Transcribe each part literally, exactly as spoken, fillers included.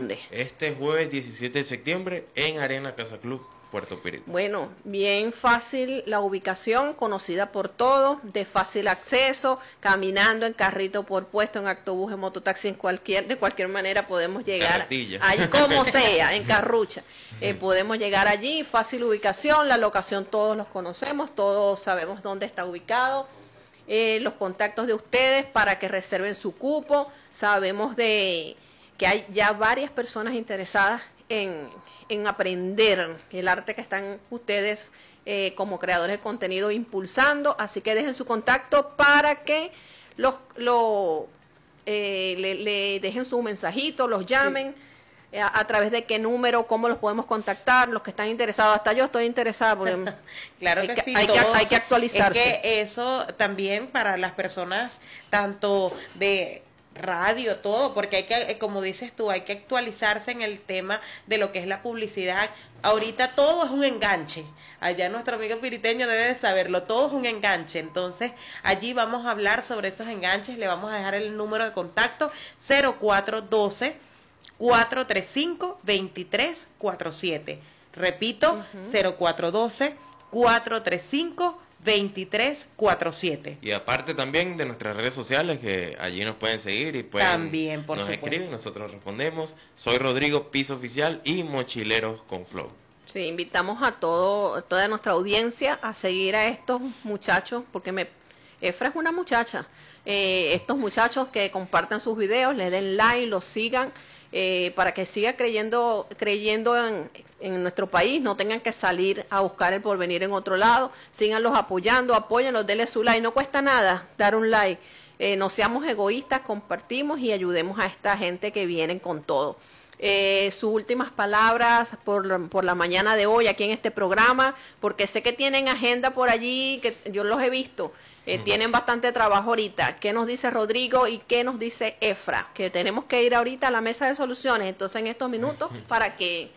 ¿dónde? Este jueves diecisiete de septiembre en Arena Casa Club, Puerto Pirito. Bueno, bien fácil la ubicación, conocida por todos, de fácil acceso, caminando en carrito por puesto, en autobús, en mototaxi, en cualquier, de cualquier manera podemos llegar Carretilla. allí, como sea, en carrucha. Eh, podemos llegar allí, fácil ubicación, la locación todos los conocemos, todos sabemos dónde está ubicado. Eh, los contactos de ustedes para que reserven su cupo. Sabemos de que hay ya varias personas interesadas en, en aprender el arte que están ustedes eh, como creadores de contenido impulsando, así que dejen su contacto para que los, lo, eh, le, le dejen su mensajito, los llamen. Sí. A, a través de qué número, cómo los podemos contactar, los que están interesados. Hasta yo estoy interesada porque claro hay que, que sí, hay, que, hay que actualizarse. Es que eso también para las personas tanto de radio, todo, porque hay que, como dices tú, hay que actualizarse en el tema de lo que es la publicidad. Ahorita todo es un enganche. Allá nuestro amigo piriteño debe de saberlo, todo es un enganche. Entonces allí vamos a hablar sobre esos enganches. Le vamos a dejar el número de contacto cero cuatro doce, cuatro tres cinco, dos tres cuatro siete. Repito, uh-huh. cero cuatro doce, cuatro tres cinco, dos tres cuatro siete. Y aparte también de nuestras redes sociales, que allí nos pueden seguir y pueden, también, por nos supuesto. escriben, nosotros respondemos. Soy Rodrigo, Piso Oficial y Mochileros con Flow. Sí, invitamos a todo, toda nuestra audiencia a seguir a estos muchachos, porque me, Efra es una muchacha. Eh, estos muchachos que compartan sus videos, le den like, los sigan. Eh, para que siga creyendo creyendo en, en nuestro país, no tengan que salir a buscar el porvenir en otro lado, síganlos apoyando, apóyenlos, denle su like, no cuesta nada dar un like, eh, no seamos egoístas, compartimos y ayudemos a esta gente que vienen con todo. Eh, sus últimas palabras por, por la mañana de hoy aquí en este programa, porque sé que tienen agenda por allí, que yo los he visto. Eh, uh-huh. Tienen bastante trabajo ahorita. ¿Qué nos dice Rodrigo y qué nos dice Efra? Que tenemos que ir ahorita a la mesa de soluciones, entonces en estos minutos para que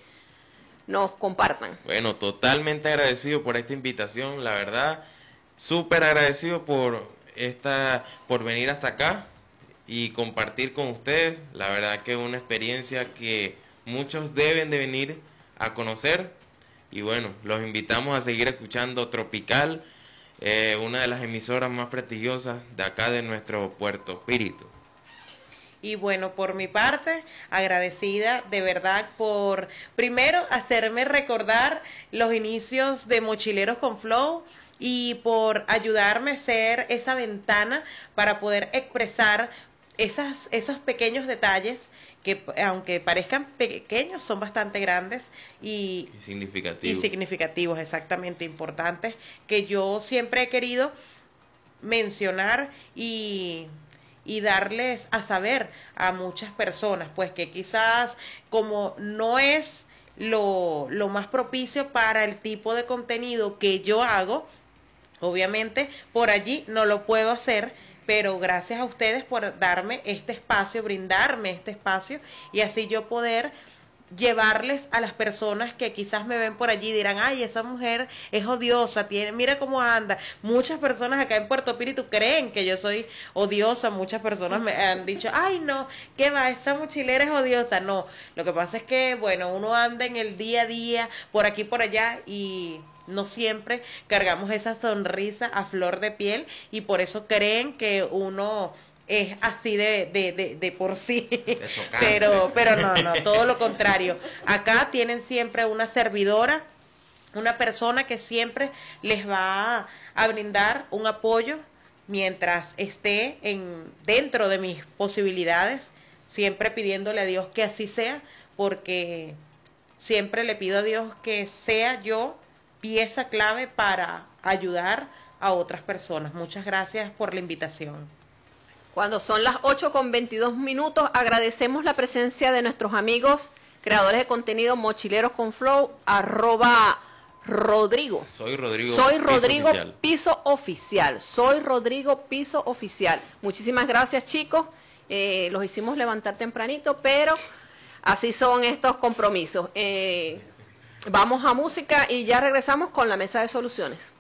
nos compartan. Bueno, totalmente agradecido por esta invitación, la verdad, súper agradecido por esta, por venir hasta acá y compartir con ustedes. La verdad que es una experiencia que muchos deben de venir a conocer. Y bueno, los invitamos a seguir escuchando Tropical, Eh, una de las emisoras más prestigiosas de acá de nuestro Puerto Pirito. Y bueno, por mi parte, agradecida de verdad por, primero, hacerme recordar los inicios de Mochileros con Flow y por ayudarme a ser esa ventana para poder expresar esas, esos pequeños detalles que aunque parezcan pequeños son bastante grandes y, y significativos. y significativos, exactamente importantes, que yo siempre he querido mencionar y, y darles a saber a muchas personas, pues que quizás como no es lo, lo más propicio para el tipo de contenido que yo hago, obviamente por allí no lo puedo hacer, pero gracias a ustedes por darme este espacio, brindarme este espacio y así yo poder llevarles a las personas que quizás me ven por allí y dirán, ay, esa mujer es odiosa, tiene, mira cómo anda. Muchas personas acá en Puerto Pirito creen que yo soy odiosa, muchas personas me han dicho, ay, no, ¿qué va? Esa mochilera es odiosa. No, lo que pasa es que, bueno, uno anda en el día a día, por aquí, por allá y no siempre cargamos esa sonrisa a flor de piel y por eso creen que uno es así de, de, de, de por sí, pero, pero no, no, todo lo contrario. Acá tienen siempre una servidora, una persona que siempre les va a, a brindar un apoyo mientras esté en, dentro de mis posibilidades, siempre pidiéndole a Dios que así sea, porque siempre le pido a Dios que sea yo pieza clave para ayudar a otras personas. Muchas gracias por la invitación. Cuando son las ocho con veintidós minutos, agradecemos la presencia de nuestros amigos creadores de contenido Mochileros con Flow, arroba Rodrigo. Soy Rodrigo. Soy Rodrigo Piso Oficial. Piso Oficial. Soy Rodrigo Piso Oficial. Muchísimas gracias, chicos. Eh, los hicimos levantar tempranito, pero así son estos compromisos. Eh, vamos a música y ya regresamos con la mesa de soluciones.